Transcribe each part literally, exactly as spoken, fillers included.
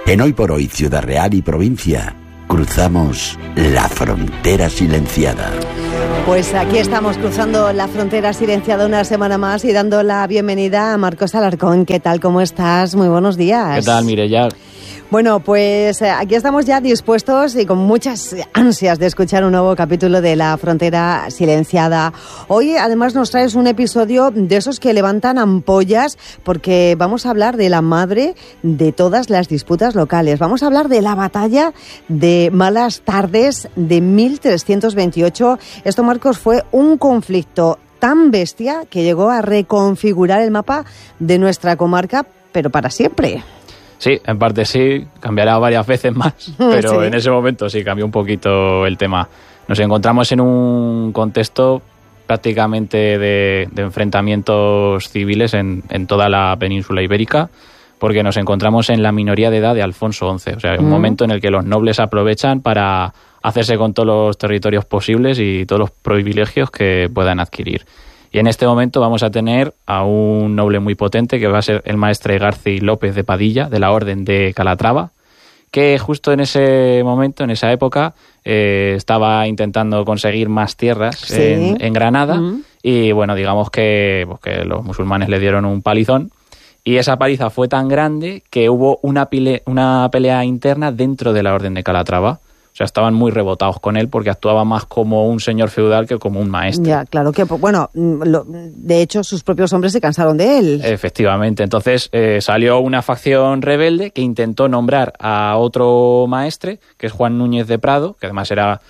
En Hoy por Hoy, Ciudad Real y provincia, cruzamos la frontera silenciada. Pues aquí estamos cruzando la frontera silenciada una semana más y dando la bienvenida a Marcos Alarcón. ¿Qué tal? ¿Cómo estás? Muy buenos días. ¿Qué tal, Mireia? Bueno, pues aquí estamos ya dispuestos y con muchas ansias de escuchar un nuevo capítulo de La Frontera Silenciada. Hoy además nos traes un episodio de esos que levantan ampollas porque vamos a hablar de la madre de todas las disputas locales. Vamos a hablar de la batalla de Malas Tardes de mil trescientos veintiocho. Esto, Marcos, fue un conflicto tan bestia que llegó a reconfigurar el mapa de nuestra comarca, pero para siempre. Sí, en parte sí, cambiará varias veces más, pero sí. En ese momento sí cambió un poquito el tema. Nos encontramos en un contexto prácticamente de, de enfrentamientos civiles en, en toda la península ibérica, porque nos encontramos en la minoría de edad de Alfonso once, o sea, un mm. momento en el que los nobles aprovechan para hacerse con todos los territorios posibles y todos los privilegios que puedan adquirir. Y en este momento vamos a tener a un noble muy potente que va a ser el maestre Garci López de Padilla, de la Orden de Calatrava, que justo en ese momento, en esa época, eh, estaba intentando conseguir más tierras sí. en, en Granada. Uh-huh. Y bueno, digamos que, pues, que los musulmanes le dieron un palizón. Y esa paliza fue tan grande que hubo una, pile, una pelea interna dentro de la Orden de Calatrava. O sea, estaban muy rebotados con él porque actuaba más como un señor feudal que como un maestre. Ya, claro que, bueno, lo, de hecho sus propios hombres se cansaron de él. Efectivamente. Entonces eh, salió una facción rebelde que intentó nombrar a otro maestre, que es Juan Núñez de Prado, que además era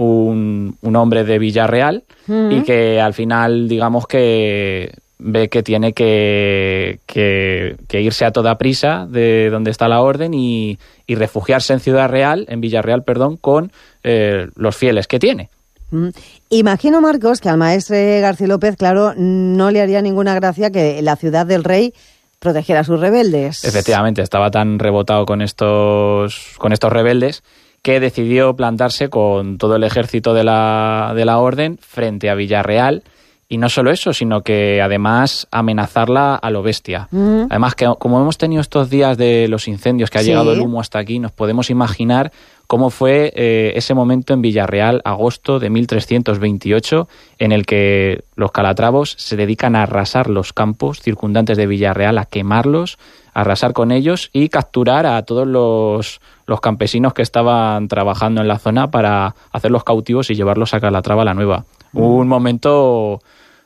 un, un hombre de Villarreal, uh-huh. y que al final, digamos que ve que tiene que, que, que irse a toda prisa de donde está la orden y, y refugiarse en Ciudad Real, en Villarreal, perdón, con eh, los fieles que tiene. Mm. Imagino, Marcos, que al maestre García López, claro, no le haría ninguna gracia que la ciudad del rey protegiera a sus rebeldes. Efectivamente, estaba tan rebotado con estos, con estos rebeldes que decidió plantarse con todo el ejército de la, de la orden frente a Villarreal. Y no solo eso, sino que además amenazarla a lo bestia. Mm. Además, que como hemos tenido estos días de los incendios, que ha sí. llegado el humo hasta aquí, nos podemos imaginar cómo fue eh, ese momento en Villarreal, agosto de mil trescientos veintiocho, en el que los calatravos se dedican a arrasar los campos circundantes de Villarreal, a quemarlos, a arrasar con ellos y capturar a todos los, los campesinos que estaban trabajando en la zona para hacerlos cautivos y llevarlos a Calatrava la Nueva. Mm. Un momento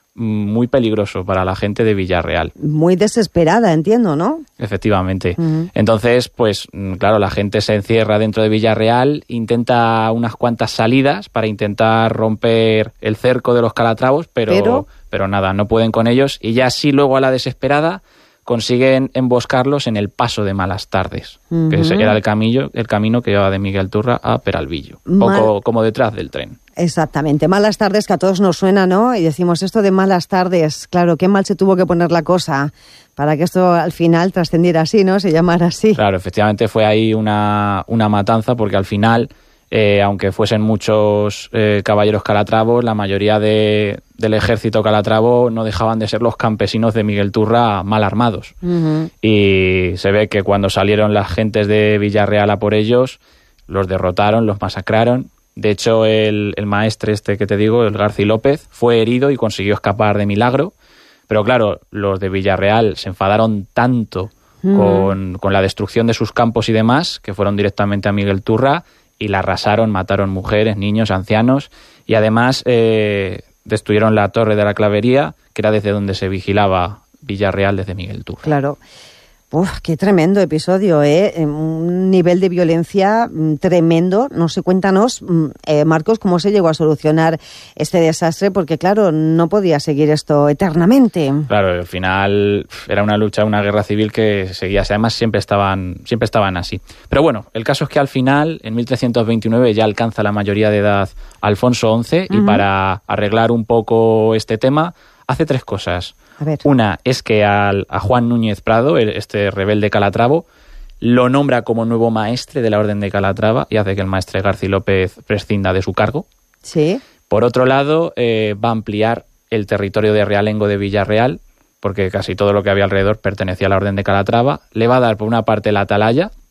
muy peligroso para la gente de Villarreal. Muy desesperada, entiendo, ¿no? Efectivamente. Uh-huh. Entonces, pues claro, la gente se encierra dentro de Villarreal, intenta unas cuantas salidas para intentar romper el cerco de los calatravos, pero, pero... pero nada, no pueden con ellos y ya así luego a la desesperada consiguen emboscarlos en el paso de Malas Tardes, uh-huh. que era el camino, el camino que llevaba de Miguel Turra a Peralvillo, Mal... poco como detrás del tren. Exactamente, Malas Tardes, que a todos nos suena, ¿no? Y decimos esto de Malas Tardes, claro, qué mal se tuvo que poner la cosa para que esto al final trascendiera así, ¿no? Se llamara así. Claro, efectivamente fue ahí una, una matanza, porque al final, eh, aunque fuesen muchos eh, caballeros calatravos, la mayoría de, del ejército calatravo no dejaban de ser los campesinos de Miguel Turra mal armados. Uh-huh. Y se ve que cuando salieron las gentes de Villarreal a por ellos, los derrotaron, los masacraron. De hecho, el, el maestre este que te digo, el Garci López, fue herido y consiguió escapar de milagro. Pero claro, los de Villarreal se enfadaron tanto mm. con, con la destrucción de sus campos y demás, que fueron directamente a Miguel Turra y la arrasaron, mataron mujeres, niños, ancianos y además eh, destruyeron la torre de la clavería, que era desde donde se vigilaba Villarreal desde Miguel Turra. Claro. Uf, qué tremendo episodio, ¿eh? Un nivel de violencia tremendo. No sé, cuéntanos, eh, Marcos, cómo se llegó a solucionar este desastre, porque claro, no podía seguir esto eternamente. Claro, al final era una lucha, una guerra civil que seguía, además siempre estaban, siempre estaban así. Pero bueno, el caso es que al final, en mil trescientos veintinueve, ya alcanza la mayoría de edad Alfonso once, uh-huh. y para arreglar un poco este tema, hace tres cosas. A ver. Una es que al, a Juan Núñez Prado, el, este rebelde calatravo, lo nombra como nuevo maestre de la Orden de Calatrava y hace que el maestre Garci López prescinda de su cargo. Sí. Por otro lado, eh, va a ampliar el territorio de realengo de Villarreal, porque casi todo lo que había alrededor pertenecía a la Orden de Calatrava. Le va a dar por una parte la atalaya,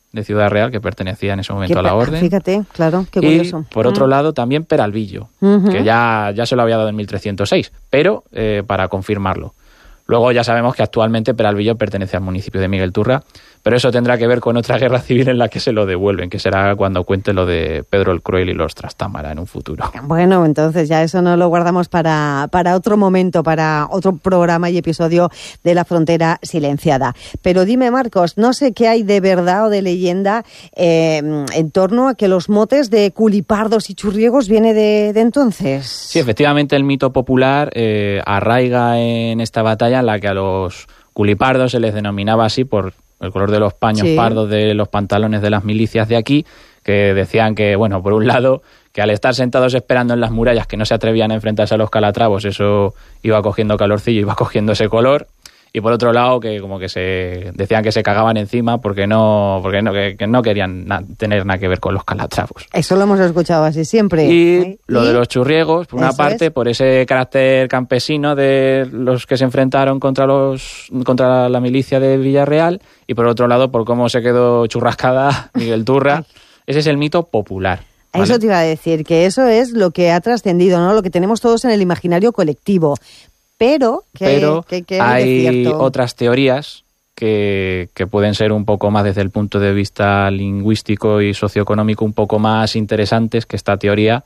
de Ciudad Real, que pertenecía en ese momento Qué, a la orden. Fíjate, claro, qué curioso. Y por otro mm. lado también Peralvillo, uh-huh. que ya, ya se lo había dado en mil trescientos seis, pero eh, para confirmarlo. Luego ya sabemos que actualmente Peralvillo pertenece al municipio de Miguel Turra, pero eso tendrá que ver con otra guerra civil en la que se lo devuelven, que será cuando cuente lo de Pedro el Cruel y los Trastámara en un futuro. Bueno, entonces ya eso no lo guardamos para, para otro momento, para otro programa y episodio de La Frontera Silenciada. Pero dime, Marcos, no sé qué hay de verdad o de leyenda eh, en torno a que los motes de culipardos y churriegos viene de, de entonces. Sí, efectivamente el mito popular eh, arraiga en esta batalla en la que a los culipardos se les denominaba así por el color de los paños sí. pardos de los pantalones de las milicias de aquí, que decían que, bueno, por un lado, que al estar sentados esperando en las murallas que no se atrevían a enfrentarse a los calatravos, eso iba cogiendo calorcillo, iba cogiendo ese color, y por otro lado, que como que se decían que se cagaban encima porque no porque no, que, que no querían na- tener nada que ver con los calatravos. Eso lo hemos escuchado así siempre. Y ¿eh? lo ¿Y? de los churriegos, por una Eso parte, es. por ese carácter campesino de los que se enfrentaron contra los contra la milicia de Villarreal, y por otro lado, por cómo se quedó churrascada Miguel Turra. Ese es el mito popular. ¿Vale? Eso te iba a decir, que eso es lo que ha trascendido, ¿no? Lo que tenemos todos en el imaginario colectivo. Pero, que, Pero que, que hay cierto. otras teorías que, que pueden ser un poco más desde el punto de vista lingüístico y socioeconómico un poco más interesantes que esta teoría,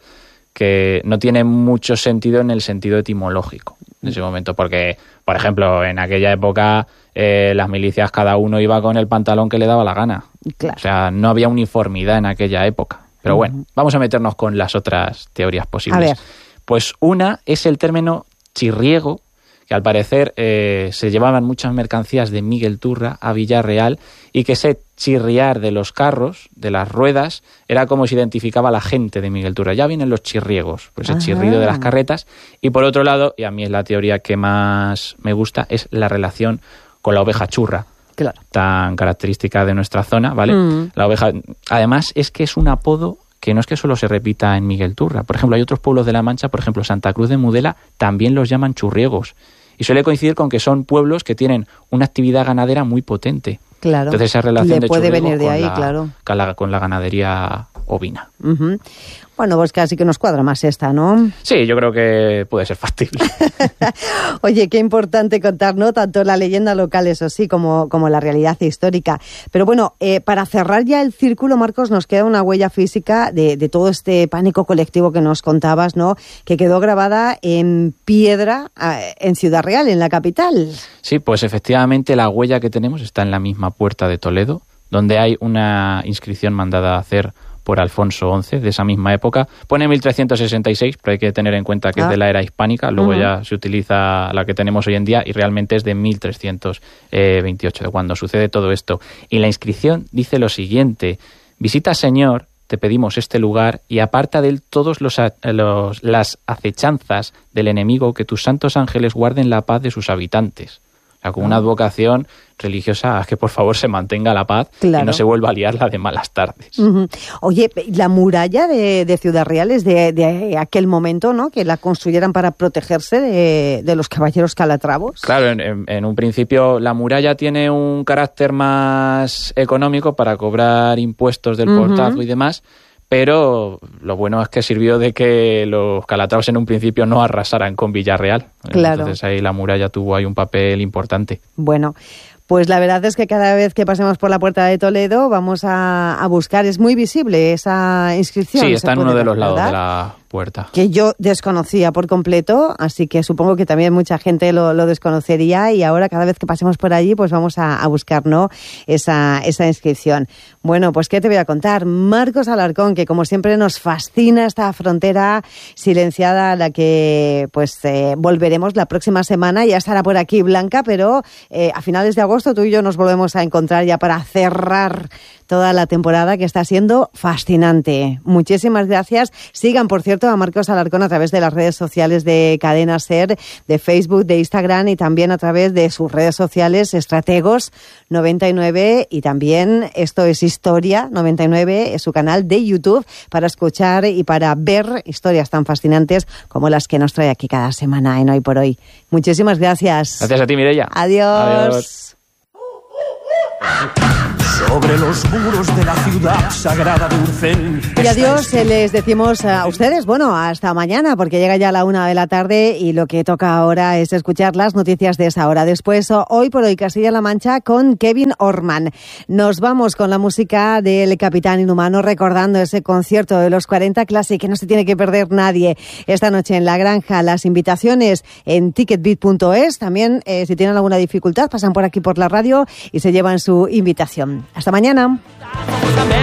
que no tiene mucho sentido en el sentido etimológico en ese momento, porque, por ejemplo, en aquella época eh, las milicias cada uno iba con el pantalón que le daba la gana. Claro. O sea, no había uniformidad en aquella época. Pero bueno, uh-huh. vamos a meternos con las otras teorías posibles. A ver. Pues una es el término chirriego, que al parecer eh, se llevaban muchas mercancías de Miguel Turra a Villarreal, y que ese chirriar de los carros, de las ruedas, era como se identificaba a la gente de Miguel Turra. Ya vienen los chirriegos, pues el Ajá. chirrido de las carretas. Y por otro lado, y a mí es la teoría que más me gusta, es la relación con la oveja churra. Claro. Tan característica de nuestra zona, ¿vale? Mm. La oveja, además, es que es un apodo que no es que solo se repita en Miguel Turra. Por ejemplo, hay otros pueblos de La Mancha, por ejemplo, Santa Cruz de Mudela, también los llaman churriegos. Y suele coincidir con que son pueblos que tienen una actividad ganadera muy potente. Claro. Entonces esa relación Le de puede churriego venir de con, ahí, la, claro. con, la, con la ganadería ovina. Uh-huh. Bueno, pues casi que nos cuadra más esta, ¿no? Sí, yo creo que puede ser factible. Oye, qué importante contar, ¿no? Tanto la leyenda local, eso sí, como, como la realidad histórica. Pero bueno, eh, para cerrar ya el círculo, Marcos, nos queda una huella física de, de todo este pánico colectivo que nos contabas, ¿no? Que quedó grabada en piedra eh, en Ciudad Real, en la capital. Sí, pues efectivamente la huella que tenemos está en la misma puerta de Toledo, donde hay una inscripción mandada a hacer por Alfonso once, de esa misma época. Pone mil trescientos sesenta y seis, pero hay que tener en cuenta que ah. es de la era hispánica, luego uh-huh. ya se utiliza la que tenemos hoy en día, y realmente es de mil trescientos veintiocho, de cuando sucede todo esto. Y la inscripción dice lo siguiente: visita, Señor, te pedimos este lugar, y aparta de él todos los, los las acechanzas del enemigo, que tus santos ángeles guarden la paz de sus habitantes. O sea, con una advocación religiosa a que por favor se mantenga la paz, claro, y no se vuelva a liar la de malas tardes. Uh-huh. Oye, la muralla de, de Ciudad Real es de, de aquel momento, ¿no? Que la construyeran para protegerse de, de los caballeros calatravos. Claro, en, en, en un principio la muralla tiene un carácter más económico para cobrar impuestos del uh-huh. portazo y demás, pero lo bueno es que sirvió de que los calatravos en un principio no arrasaran con Villarreal. Claro. Entonces ahí la muralla tuvo ahí un papel importante. Bueno, pues la verdad es que cada vez que pasemos por la puerta de Toledo vamos a, a buscar, es muy visible esa inscripción. Sí, está en uno de los ¿verdad? lados de la puerta. Que yo desconocía por completo, así que supongo que también mucha gente lo, lo desconocería, y ahora cada vez que pasemos por allí pues vamos a, a buscar, ¿no?, esa, esa inscripción. Bueno, pues ¿qué te voy a contar? Marcos Alarcón, que como siempre nos fascina esta frontera silenciada a la que pues eh, volveremos la próxima semana. Ya estará por aquí Blanca, pero eh, a finales de agosto tú y yo nos volvemos a encontrar ya para cerrar toda la temporada, que está siendo fascinante. Muchísimas gracias. Sigan, por cierto, a Marcos Alarcón a través de las redes sociales de Cadena SER, de Facebook, de Instagram, y también a través de sus redes sociales Estrategos noventa y nueve, y también Esto es Historia noventa y nueve, es su canal de YouTube, para escuchar y para ver historias tan fascinantes como las que nos trae aquí cada semana en Hoy por Hoy. Muchísimas gracias. Gracias a ti, Mireia. Adiós. Adiós. sobre los muros de la ciudad sagrada de Urcén. Y adiós, eh, les decimos a ustedes, bueno, hasta mañana, porque llega ya la una de la tarde y lo que toca ahora es escuchar las noticias de esa hora. Después, Hoy por Hoy Castilla-La Mancha con Kevin Orman. Nos vamos con la música del Capitán Inhumano, recordando ese concierto de los cuarenta Classic que no se tiene que perder nadie esta noche en La Granja. Las invitaciones en ticketbit punto es. También, eh, si tienen alguna dificultad, pasan por aquí por la radio y se llevan su invitación. Hasta mañana.